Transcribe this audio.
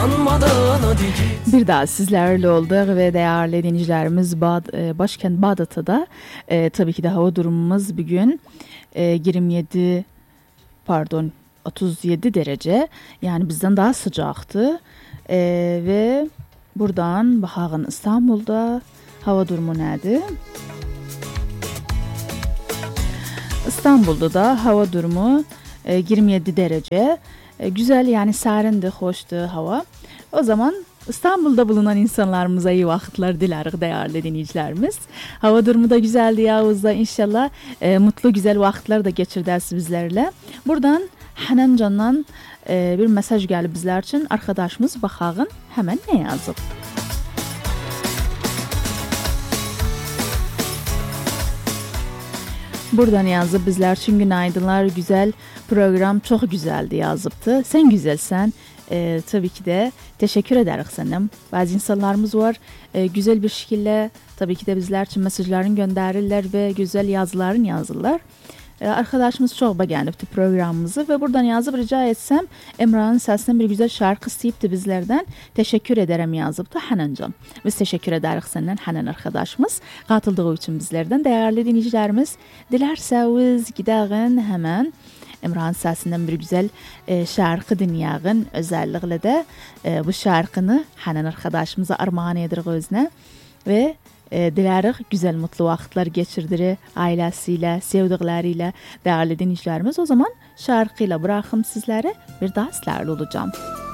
utanmadan hadi git. Bir daha sizlerle olduk ve değerli dinleyicilerimiz başkent Bağdat'ta tabii ki de hava durumumuz bugün 37 derece, yani bizden daha sıcaktı ve buradan baxağın İstanbul'da hava durumu nədir? İstanbul'da da hava durumu 27 derece. Güzel, yani sərindi, xoşdu hava. O zaman İstanbul'da bulunan insanlarımıza iyi vaxtlar dilərik değerli dinleyicilerimiz. Hava durumu da güzeldi Yavuz'da. İnşallah mutlu güzel vaxtlar da geçirdərsiniz bizlerle. Buradan Hənan Candan bir mesaj gəlib bizler için. Arkadaşımız baxağın hemen ne yazıb? Buradan yazıb bizler için günaydınlar, güzel program, çok güzeldi yazıbdı. Sen güzelsen, tabii ki de teşekkür ederiz senem. Bazı insanlarımız var, güzel bir şekilde tabii ki de bizler için mesajlarını gönderirler ve güzel yazılarını yazırlar. Arkadaşımız çok beğenipti programımızı ve buradan yazıp rica etsem Emrah'ın sesinden bir güzel şarkı isteyipti bizlerden. Teşekkür ederim yazıptı Hənancan. Biz teşekkür ederiz senden Hənan arkadaşımız katıldığı için bizlerden. Değerli dinleyicilerimiz, dilerseniz gidelim hemen Emrah'ın sesinden bir güzel şarkı dinleyelim. Özellikle de bu şarkını Hənan arkadaşımıza armağan edirik özüne ve dilerik güzel mutlu vaxtlar geçirdirir ailesiyle, sevdikleriyle değerli dinleyicilerimiz. O zaman şarkıyla bırakım sizlere, bir daha sizlerle olacağım.